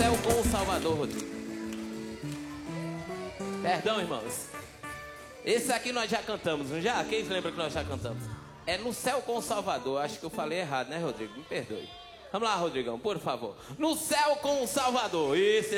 céu com o Salvador, Rodrigo. Perdão, irmãos. Esse aqui nós já cantamos, não já? Quem lembra que nós já cantamos? É no céu com o Salvador. Acho que eu falei errado, né, Rodrigo? Me perdoe. Vamos lá, Rodrigão, por favor. No céu com o Salvador. Esse